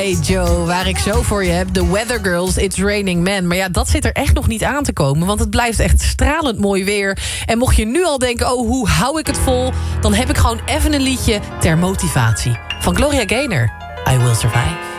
Hey Joe, waar ik zo voor je heb. The Weather Girls, It's Raining Men. Maar ja, dat zit er echt nog niet aan te komen. Want het blijft echt stralend mooi weer. En mocht je nu al denken, oh, hoe hou ik het vol? Dan heb ik gewoon even een liedje ter motivatie. Van Gloria Gaynor, I Will Survive.